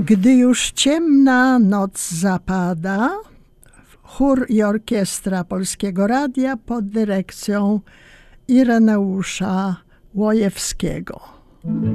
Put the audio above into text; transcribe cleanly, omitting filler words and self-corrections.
Gdy już ciemna noc zapada, chór i orkiestra Polskiego Radia pod dyrekcją Ireneusza Łojewskiego.